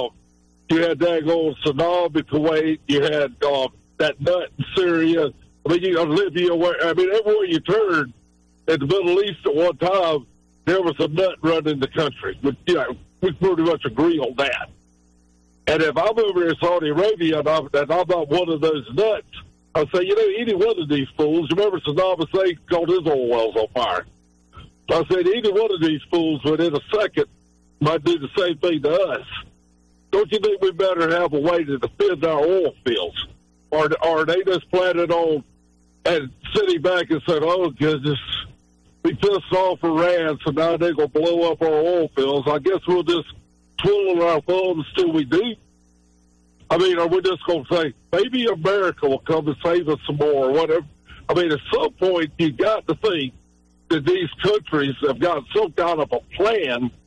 daggone Saddam in Kuwait, you had that nut in Syria. Libya. Everywhere you turn in the Middle East at one time, there was a nut running the country. But, we pretty much agree on that. And if I'm over in Saudi Arabia and I'm not one of those nuts, I say, any one of these fools, remember Saddam Hussein called his oil wells on fire. I said, any one of these fools within a second might do the same thing to us. Don't you think we better have a way to defend our oil fields? Or are they just planning on and sitting back and saying, oh, goodness, we pissed off Iran, so now they're going to blow up our oil fields. I guess we'll just twiddle our thumbs till we do. Are we just going to say, maybe America will come and save us some more or whatever? At some point, you got to think that these countries have got some kind of a plan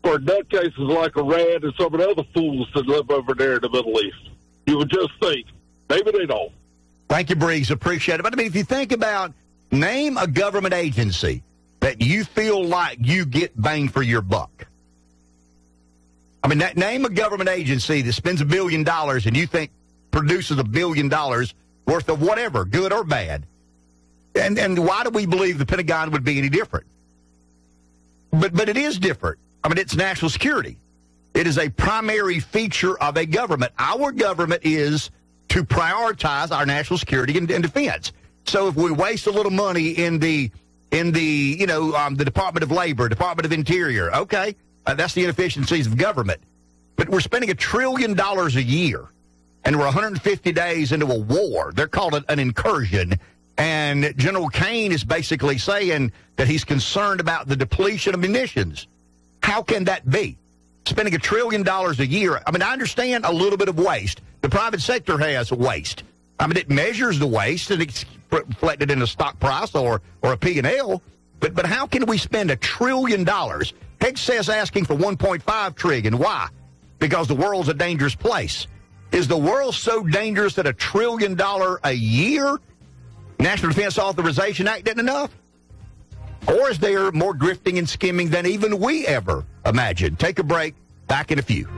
for nutcases like Iran and some of the other fools that live over there in the Middle East. You would just think, maybe they don't. Thank you, Briggs. Appreciate it. But, I mean, if you think about, name a government agency that you feel like you get bang for your buck. I mean, name a government agency that spends $1 billion and you think produces $1 billion worth of whatever, good or bad. And why do we believe the Pentagon would be any different? But it is different. I mean, it's national security. It is a primary feature of a government. Our government is to prioritize our national security and defense. So if we waste a little money in the Department of Labor, Department of Interior, okay, that's the inefficiencies of government. But we're spending $1 trillion a year, and we're 150 days into a war. They're called an incursion. And General Kane is basically saying that he's concerned about the depletion of munitions. How can that be? Spending $1 trillion a year. I mean, I understand a little bit of waste. The private sector has waste. I mean, it measures the waste and it's reflected in a stock price or a P&L. But how can we spend $1 trillion? Hex says asking for 1.5 trillion. Why? Because the world's a dangerous place. Is the world so dangerous that $1 trillion a year National Defense Authorization Act isn't enough? Or is there more grifting and skimming than even we ever imagined? Take a break. Back in a few.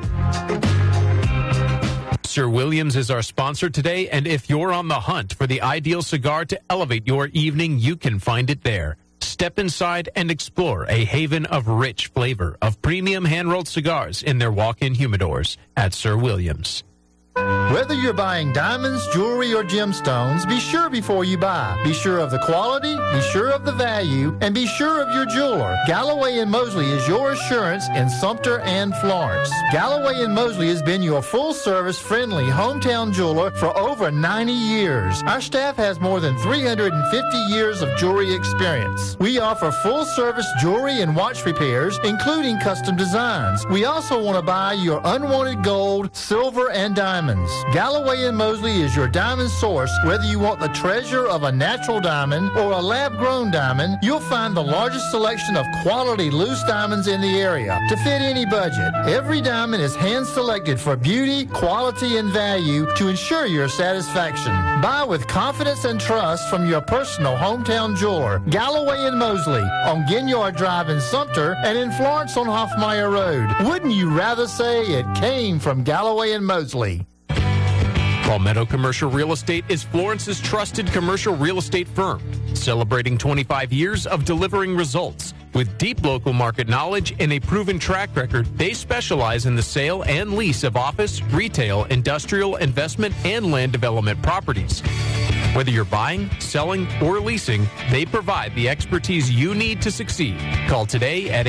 Sir Williams is our sponsor today, and if you're on the hunt for the ideal cigar to elevate your evening, you can find it there. Step inside and explore a haven of rich flavor of premium hand-rolled cigars in their walk-in humidors at Sir Williams. Whether you're buying diamonds, jewelry, or gemstones, be sure before you buy. Be sure of the quality, be sure of the value, and be sure of your jeweler. Galloway & Mosley is your assurance in Sumter and Florence. Galloway & Mosley has been your full-service, friendly hometown jeweler for over 90 years. Our staff has more than 350 years of jewelry experience. We offer full-service jewelry and watch repairs, including custom designs. We also want to buy your unwanted gold, silver, and diamonds. Galloway & Mosley is your diamond source. Whether you want the treasure of a natural diamond or a lab-grown diamond, you'll find the largest selection of quality loose diamonds in the area to fit any budget. Every diamond is hand-selected for beauty, quality, and value to ensure your satisfaction. Buy with confidence and trust from your personal hometown jeweler, Galloway & Mosley, on Ginyard Drive in Sumter and in Florence on Hoffmeyer Road. Wouldn't you rather say it came from Galloway & Mosley? Palmetto Commercial Real Estate is Florence's trusted commercial real estate firm, celebrating 25 years of delivering results. With deep local market knowledge and a proven track record, they specialize in the sale and lease of office, retail, industrial, investment, and land development properties. Whether you're buying, selling, or leasing, they provide the expertise you need to succeed. Call today at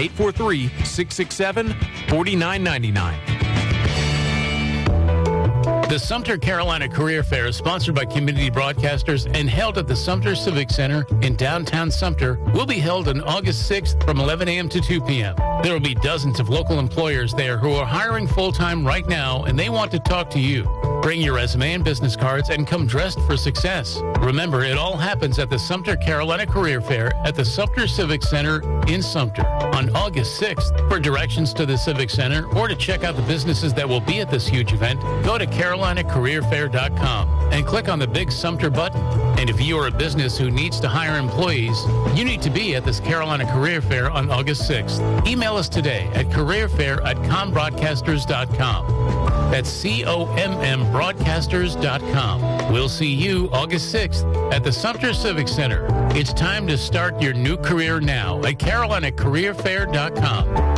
843-667-4999. The Sumter Carolina Career Fair is sponsored by Community Broadcasters and held at the Sumter Civic Center in downtown Sumter. Will be held on August 6th from 11 a.m. to 2 p.m. There will be dozens of local employers there who are hiring full-time right now, and they want to talk to you. Bring your resume and business cards and come dressed for success. Remember, it all happens at the Sumter Carolina Career Fair at the Sumter Civic Center in Sumter on August 6th. For directions to the Civic Center or to check out the businesses that will be at this huge event, go to CarolinaCareerFair.com and click on the big Sumter button. And if you are a business who needs to hire employees, you need to be at this Carolina Career Fair on August 6th. Email us today at careerfair@combroadcasters.com. That's COMM broadcasters.com. We'll see you August 6th at the Sumter Civic Center. It's time to start your new career now at CarolinaCareerFair.com.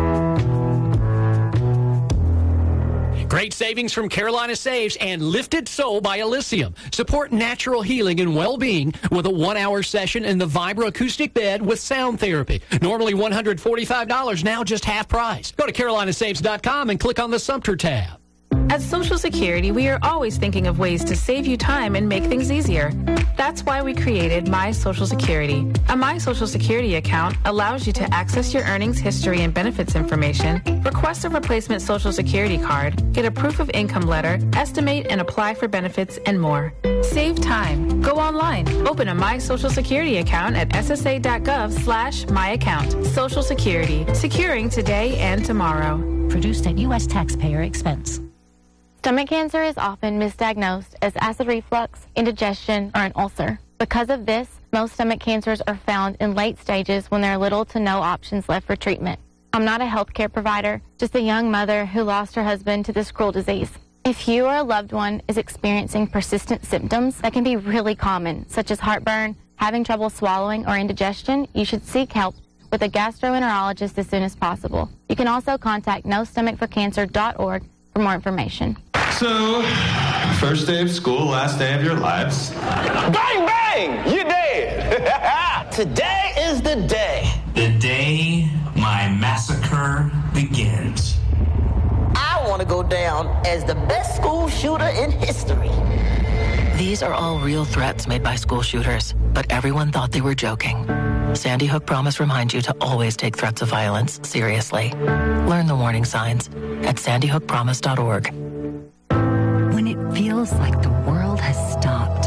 Great savings from Carolina Saves and Lifted Soul by Elysium. Support natural healing and well-being with a 1-hour session in the vibroacoustic bed with sound therapy. Normally $145, now just half price. Go to CarolinaSaves.com and click on the Sumter tab. At Social Security, we are always thinking of ways to save you time and make things easier. That's why we created My Social Security. A My Social Security account allows you to access your earnings history and benefits information, request a replacement Social Security card, get a proof of income letter, estimate and apply for benefits, and more. Save time. Go online. Open a My Social Security account at ssa.gov/myaccount. Social Security. Securing today and tomorrow. Produced at U.S. taxpayer expense. Stomach cancer is often misdiagnosed as acid reflux, indigestion, or an ulcer. Because of this, most stomach cancers are found in late stages when there are little to no options left for treatment. I'm not a healthcare provider, just a young mother who lost her husband to this cruel disease. If you or a loved one is experiencing persistent symptoms that can be really common, such as heartburn, having trouble swallowing, or indigestion, you should seek help with a gastroenterologist as soon as possible. You can also contact nostomachforcancer.org for more information. So, first day of school, last day of your lives. Bang, bang! You dead! Today is the day. The day my massacre begins. I want to go down as the best school shooter in history. These are all real threats made by school shooters, but everyone thought they were joking. Sandy Hook Promise reminds you to always take threats of violence seriously. Learn the warning signs at sandyhookpromise.org. When it feels like the world has stopped,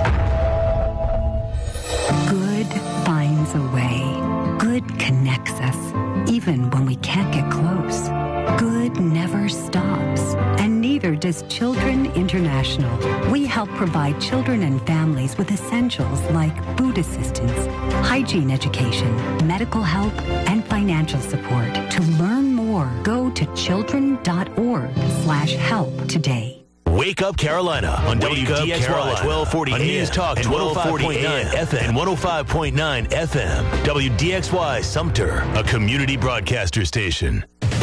good finds a way. Good connects us, even when we can't get close. Good never stops, and neither does Children International. We help provide children and families with essentials like food assistance, hygiene education, medical help, and financial support. To learn more, go to children.org/help today. Wake Up Carolina on WDXY 1240 AM, News Talk 1240 FM and 105.9 FM. WDXY Sumter, a community broadcaster station.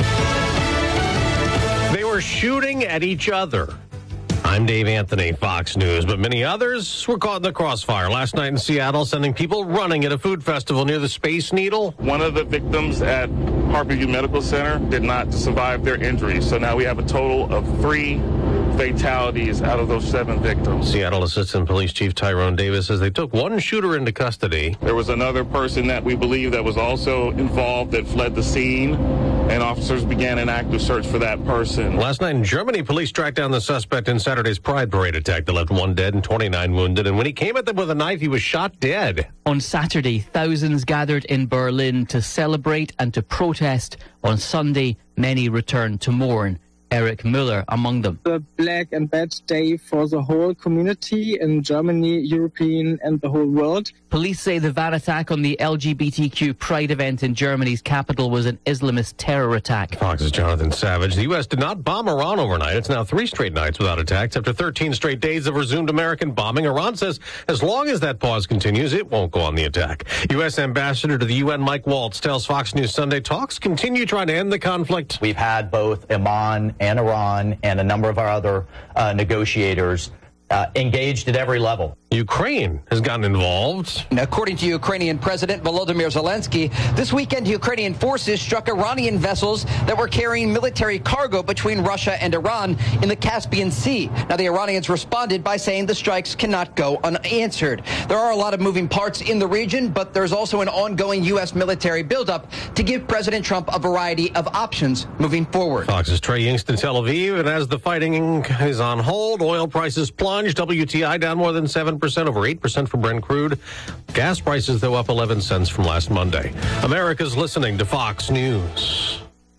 They were shooting at each other. I'm Dave Anthony, Fox News, but many others were caught in the crossfire last night in Seattle, sending people running at a food festival near the Space Needle. One of the victims at Harborview Medical Center did not survive their injuries, so now we have a total of 3 fatalities out of those 7 victims. Seattle Assistant Police Chief Tyrone Davis says they took one shooter into custody. There was another person that we believe that was also involved that fled the scene, and officers began an active search for that person. Last night in Germany, police tracked down the suspect in Saturday's Pride Parade attack that left 1 dead and 29 wounded, and when he came at them with a knife, he was shot dead. On Saturday, thousands gathered in Berlin to celebrate and to protest. On Sunday, many returned to mourn. Eric Müller among them. The black and bad day for the whole community in Germany, European, and the whole world. Police say the van attack on the LGBTQ Pride event in Germany's capital was an Islamist terror attack. Fox's Jonathan Savage. The U.S. did not bomb Iran overnight. It's now 3 straight nights without attacks after 13 straight days of resumed American bombing. Iran says as long as that pause continues, it won't go on the attack. U.S. Ambassador to the UN, Mike Waltz, tells Fox News Sunday talks continue trying to end the conflict. We've had both Oman and Iran and a number of our other negotiators engaged at every level. Ukraine has gotten involved. According to Ukrainian President Volodymyr Zelensky, this weekend Ukrainian forces struck Iranian vessels that were carrying military cargo between Russia and Iran in the Caspian Sea. Now, the Iranians responded by saying the strikes cannot go unanswered. There are a lot of moving parts in the region, but there's also an ongoing U.S. military buildup to give President Trump a variety of options moving forward. Fox's Trey Yingst in Tel Aviv, and as the fighting is on hold, oil prices plunged. WTI down more than 7%, over 8% for Brent crude. Gas prices, though, up 11 cents from last Monday. America's listening to Fox News.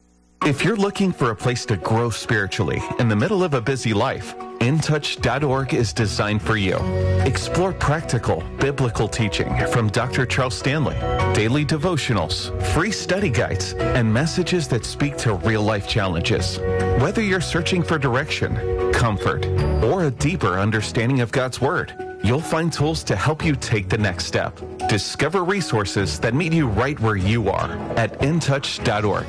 If you're looking for a place to grow spiritually in the middle of a busy life, InTouch.org is designed for you. Explore practical, biblical teaching from Dr. Charles Stanley, daily devotionals, free study guides, and messages that speak to real-life challenges. Whether you're searching for direction, comfort, or a deeper understanding of God's Word, you'll find tools to help you take the next step. Discover resources that meet you right where you are at InTouch.org.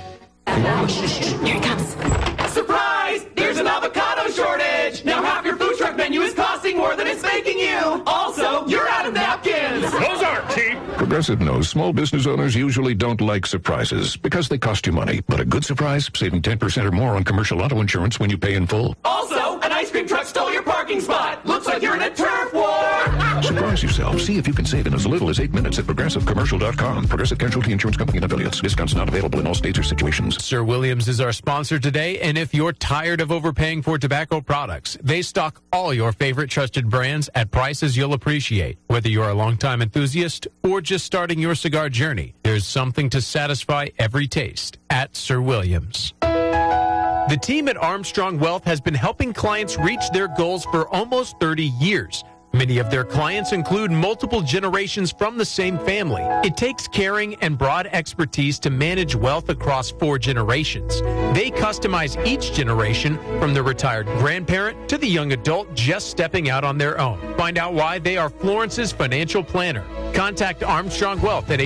Here it comes. Surprise! There's an avocado shortage! Now half your food truck menu is costing more than it's making you! Also, you're out of napkins! Those aren't cheap! Progressive knows small business owners usually don't like surprises because they cost you money. But a good surprise, saving 10% or more on commercial auto insurance when you pay in full. Also, an ice cream truck stole your parking spot! Looks like you're in a turf war! Surprise Surprise yourself. See if you can save in as little as 8 minutes at ProgressiveCommercial.com. Progressive Casualty Insurance Company and affiliates. Discounts not available in all states or situations. Sir Williams is our sponsor today, and if you're tired of overpaying for tobacco products, they stock all your favorite trusted brands at prices you'll appreciate. Whether you're a longtime enthusiast or just starting your cigar journey, there's something to satisfy every taste at Sir Williams. The team at Armstrong Wealth has been helping clients reach their goals for almost 30 years. Many of their clients include multiple generations from the same family. It takes caring and broad expertise to manage wealth across 4 generations. They customize each generation, from the retired grandparent to the young adult just stepping out on their own. Find out why they are Florence's financial planner. Contact Armstrong Wealth at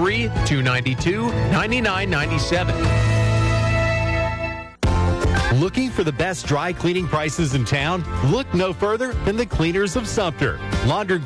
843-292-9997. Looking for the best dry cleaning prices in town? Look no further than the Cleaners of Sumter. Laundry